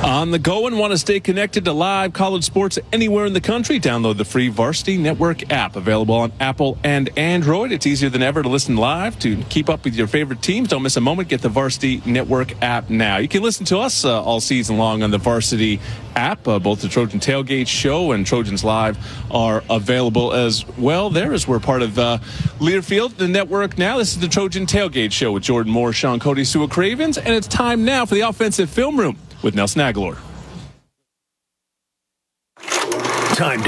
On the go and want to stay connected to live college sports anywhere in the country? Download the free Varsity Network app, available on Apple and Android. It's easier than ever to listen live, to keep up with your favorite teams. Don't miss a moment. Get the Varsity Network app now. You can listen to us all season long on the Varsity app. Both the Trojan Tailgate Show and Trojans Live are available as well there, as we're part of Learfield, the network now. This is the Trojan Tailgate Show with Jordan Moore, Sean Cody, Sua Cravens, and it's time now for the Offensive Film Room with Nelson Aguilar. Time